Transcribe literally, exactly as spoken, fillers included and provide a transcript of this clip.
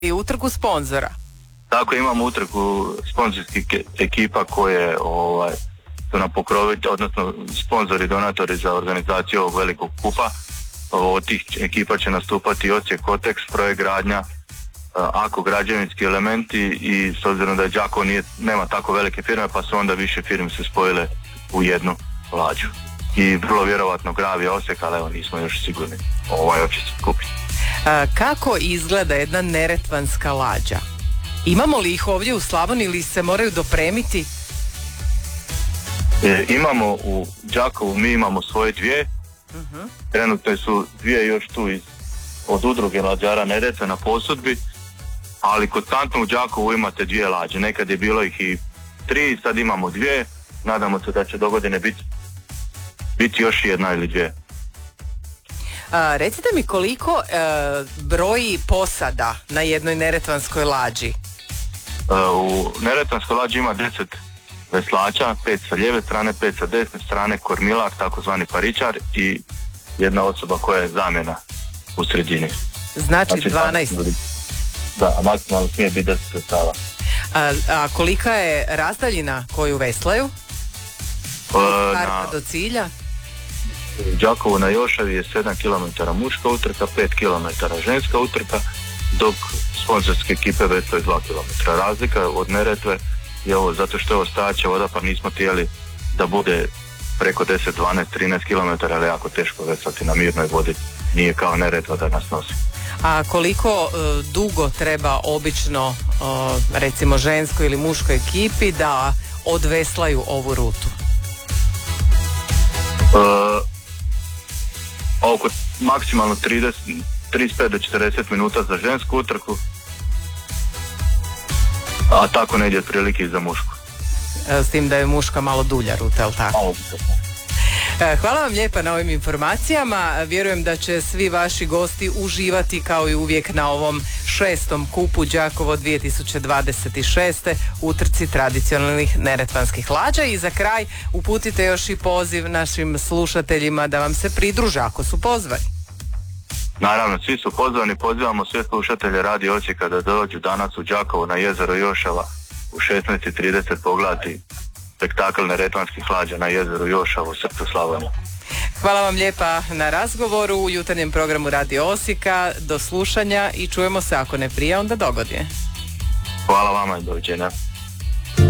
i utrku sponzora. Tako imamo utrku sponzorskih ekipa koje ovaj, su nam pokroviti, odnosno sponzori, donatori za organizaciju ovog velikog kupa. Od tih ekipa će nastupati Osijek Kotex, Projekt Gradnja, Ako građevinski elementi i s obzirom da je Đakovo nije, nema tako velike firme, pa su onda više firme se spojile u jednu lađu. I vrlo vjerovatno Gravi Osijek, ali evo nismo još sigurni. Ovaj će se kupiti. A, kako izgleda jedna neretvanska lađa? Imamo li ih ovdje u Slavoniji ili se moraju dopremiti? E, imamo u Đakovu, mi imamo svoje dvije. Uh-huh. Trenutno su dvije još tu iz, od udruge lađara Neretve na posudbi, ali konstantno u Đakovu imate dvije lađe. Nekad je bilo ih i tri, sad imamo dvije. Nadamo se da će do godine biti, biti još jedna ili dvije. A, recite mi koliko e, broji posada na jednoj neretvanskoj lađi? E, u neretvanskoj lađi ima deset veslača, pet sa lijeve strane, pet sa desne strane, kormilar, takozvani paričar i jedna osoba koja je zamjena u sredini. Znači, znači dvanaest. Da, a maksimalno smije biti deset sredstava. A, a kolika je razdaljina koju veslaju? Od starta do cilja? Đakovo na Jošavi je sedam kilometara muška utrka, pet kilometara ženska utrka, dok sponzorske ekipe veslaju dva kilometra. Razlika od Neretve je ovo, zato što je ovo stajaća voda, pa nismo htjeli da bude preko deset, dvanaest, trinaest kilometara, ali jako teško veslati na mirnoj vodi. Nije kao Neretva da nas nosi. A koliko uh, dugo treba obično, uh, recimo ženskoj ili muškoj ekipi da odveslaju ovu rutu? Uh, oko maksimalno trideset, trideset pet do četrdeset minuta za žensku utrku, a tako negdje otprilike i za mušku. S tim da je muška malo dulja ruta, jel tako? Hvala vam lijepa na ovim informacijama. Vjerujem da će svi vaši gosti uživati kao i uvijek na ovom šestom kupu Đakovo dvije tisuće dvadeset šeste utrci tradicionalnih neretvanskih lađa. I za kraj uputite još i poziv našim slušateljima da vam se pridruže ako su pozvani. Naravno, svi su pozvani, pozivamo sve slušatelje Radio Osijeka da dođu danas u Đakovo na jezero Jošava u šesnaest i trideset pogledati spektakl neretvanskih lađa na jezeru Jošava u srcu Slavonije. Hvala vam lijepa na razgovoru u jutarnjem programu Radio Osijeka. Do slušanja i čujemo se ako ne prije, onda dogodine. Hvala vama i doviđenja.